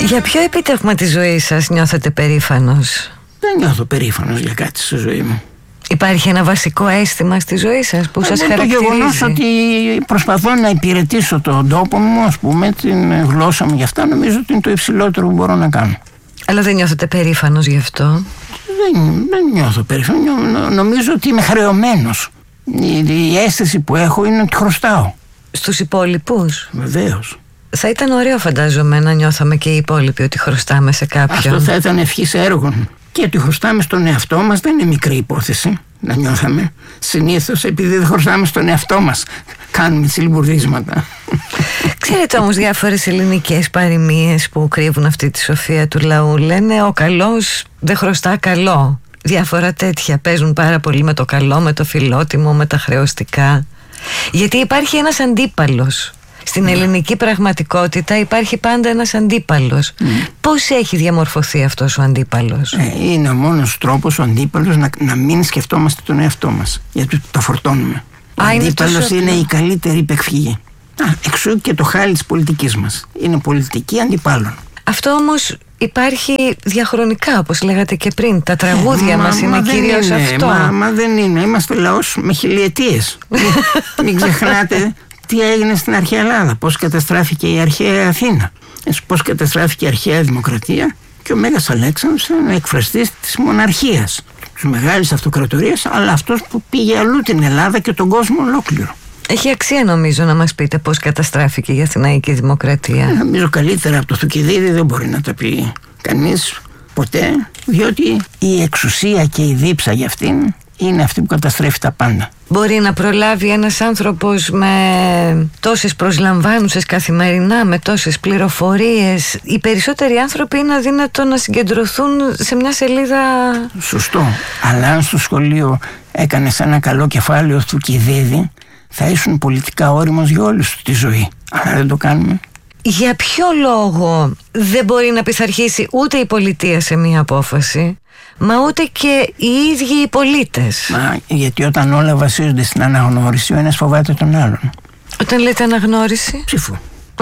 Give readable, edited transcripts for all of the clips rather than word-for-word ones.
Για ποιο επίτευγμα της ζωής σας νιώθετε περήφανος? Δεν νιώθω περήφανος για κάτι στη ζωή μου. Υπάρχει ένα βασικό αίσθημα στη ζωή σας που σας χαρακτηρίζει? Το γεγονός ότι προσπαθώ να υπηρετήσω τον τόπο μου, ας πούμε, την γλώσσα μου, γι' αυτά νομίζω ότι είναι το υψηλότερο που μπορώ να κάνω. Αλλά δεν νιώθετε περήφανος γι' αυτό? Δεν νιώθω περήφανος. Νομίζω ότι είμαι χρεωμένος. Η αίσθηση που έχω είναι ότι χρωστάω. Στους υπόλοιπους? Βεβαίως. Θα ήταν ωραίο, φαντάζομαι, να νιώθαμε και οι υπόλοιποι ότι χρωστάμε σε κάποιον. Αυτό θα ήταν ευχής έργων. Και ότι χρωστάμε στον εαυτό μας δεν είναι μικρή υπόθεση να νιώθαμε. Συνήθως, επειδή δεν χρωστάμε στον εαυτό μας, κάνουμε τσιλμπουρδίσματα. Ξέρετε όμως διάφορες ελληνικές παροιμίες που κρύβουν αυτή τη σοφία του λαού? Λένε ο καλός δεν χρωστά καλό. Διάφορα τέτοια παίζουν πάρα πολύ με το καλό, με το φιλότιμο, με τα χρεωστικά. Γιατί υπάρχει ένας αντίπαλος. Στην ελληνική πραγματικότητα υπάρχει πάντα ένας αντίπαλος. Πώς έχει διαμορφωθεί αυτός ο αντίπαλος? Είναι ο μόνος τρόπος ο αντίπαλος να μην σκεφτόμαστε τον εαυτό μας, γιατί το φορτώνουμε. Ο αντίπαλος είναι η καλύτερη υπεκφυγή. Εξού και το χάλι της πολιτικής μας. Είναι πολιτική αντιπάλων. Αυτό όμως υπάρχει διαχρονικά, όπως λέγατε και πριν. Τα τραγούδια μας είναι κυρίως αυτό. Μα δεν είναι. Είμαστε λαός με χιλιετίες. Μην ξεχνάτε τι έγινε στην αρχαία Ελλάδα, πώς καταστράφηκε η αρχαία Αθήνα, πώς καταστράφηκε η αρχαία Δημοκρατία, και ο Μέγας Αλέξανδρος ήταν εκφραστής της μοναρχίας, της μεγάλης αυτοκρατορίας, αλλά αυτός που πήγε αλλού την Ελλάδα και τον κόσμο ολόκληρο. Έχει αξία νομίζω να μας πείτε πώς καταστράφηκε η Αθηναϊκή Δημοκρατία. Νομίζω καλύτερα από το Θουκυδίδη δεν μπορεί να τα πει κανείς ποτέ, διότι η εξουσία και η δίψα για αυτήν είναι αυτή που καταστρέφει τα πάντα. Μπορεί να προλάβει ένας άνθρωπος με τόσες προσλαμβάνουσες καθημερινά, με τόσες πληροφορίες? Οι περισσότεροι άνθρωποι είναι αδύνατο να συγκεντρωθούν σε μια σελίδα. Σωστό. Αλλά αν στο σχολείο έκανες ένα καλό κεφάλαιο Θουκυδίδη, θα ήσουν πολιτικά όριμος για όλη σου τη ζωή. Αλλά δεν το κάνουμε. Για ποιο λόγο δεν μπορεί να πειθαρχήσει ούτε η πολιτεία σε μια απόφαση, μα ούτε και οι ίδιοι οι πολίτες? Γιατί όταν όλα βασίζονται στην αναγνώριση, ο ένας φοβάται τον άλλον. Όταν λέτε αναγνώριση? Ψήφου.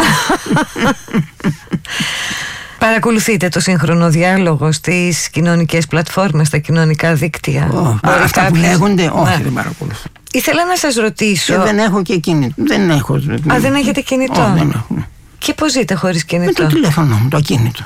Παρακολουθείτε το σύγχρονο διάλογο στις κοινωνικές πλατφόρμες, στα κοινωνικά δίκτυα? Αυτά που λέγονται, όχι, δεν παρακολουθώ. Ήθελα να σας ρωτήσω. Δεν έχω και κινητό. Δεν έχω. Δεν έχετε κινητό? Δεν έχω. Και πώς ζείτε χωρίς κινητό? Με το τηλέφωνο μου, το ακίνητο.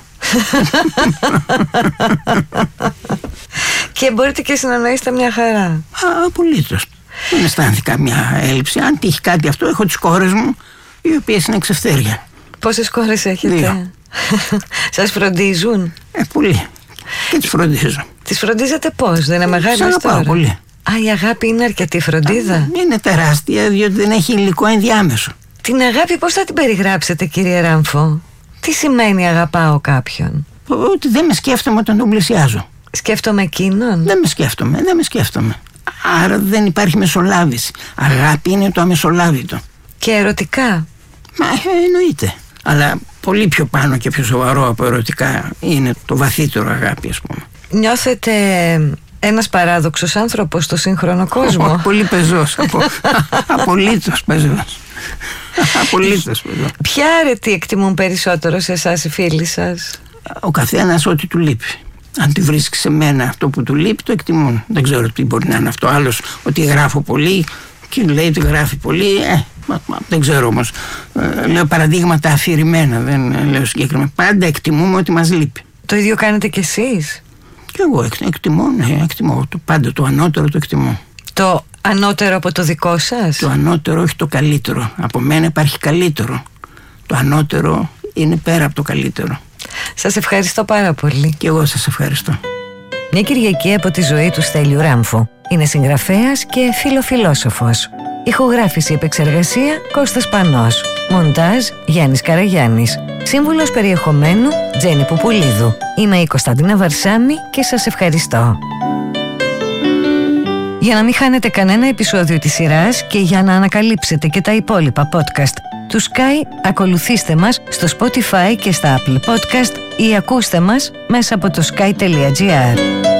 Και μπορείτε και συνεννοήσετε μια χαρά? Απολύτως. Δεν αισθάνθηκα μια έλλειψη. Αν τύχει κάτι αυτό, έχω τις κόρες μου, οι οποίες είναι εξευθέρια. Πόσες κόρες έχετε? 2. Σας φροντίζουν? Πολύ. Και τις φροντίζω. Τις φροντίζετε πώς? Δεν είναι μεγάλες τώρα? Πάρα πολύ. Η αγάπη είναι αρκετή φροντίδα? Είναι τεράστια, διότι δεν έχει υλικό ενδιάμεσο. Την αγάπη πώς θα την περιγράψετε, κύριε Ράμφο? Τι σημαίνει αγαπάω κάποιον? Ότι δεν με σκέφτομαι όταν τον πλησιάζω. Σκέφτομαι εκείνον? Δεν με σκέφτομαι. Άρα δεν υπάρχει μεσολάβηση. Αγάπη είναι το αμεσολάβητο. Και ερωτικά? Εννοείται. Αλλά πολύ πιο πάνω και πιο σοβαρό από ερωτικά είναι το βαθύτερο αγάπη, ας πούμε. Νιώθετε ένας παράδοξος άνθρωπος στο σύγχρονο κόσμο? Πολύ πεζός. Απολύτως πεζός. Απολύτως πεζός. Ποια αρετή εκτιμούν περισσότερο σε εσάς οι φίλοι σας? Ο καθένας ό,τι του λείπει. Αν τη βρίσκει σε μένα αυτό που του λείπει, το εκτιμούν. Δεν ξέρω τι μπορεί να είναι αυτό. Άλλος ότι γράφω πολύ και λέει ότι γράφει πολύ. Δεν ξέρω όμως. Λέω παραδείγματα αφηρημένα, δεν λέω συγκεκριμένα. Πάντα εκτιμούμε ότι μας λείπει. Το ίδιο κάνετε κι εσείς? Και εγώ εκτιμώ. Πάντα το ανώτερο το εκτιμώ. Το ανώτερο από το δικό σας? Το ανώτερο, όχι το καλύτερο. Από μένα υπάρχει καλύτερο. Το ανώτερο είναι πέρα από το καλύτερο. Σας ευχαριστώ πάρα πολύ. Και εγώ σας ευχαριστώ. Μια Κυριακή από τη ζωή του Στέλιου Ράμφου. Είναι συγγραφέας και φιλοφιλόσοφος. Ηχογράφηση επεξεργασία Κώστας Πανός. Μοντάζ Γιάννης Καραγιάννης. Σύμβουλος περιεχομένου Τζέννη Πουπουλίδου. Είμαι η Κωνσταντίνα Βαρσάμη και σας ευχαριστώ. Για να μην χάνετε κανένα επεισόδιο της σειράς και για να ανακαλύψετε και τα υπόλοιπα podcast του Sky, ακολουθήστε μας στο Spotify και στα Apple Podcast ή ακούστε μας μέσα από το sky.gr.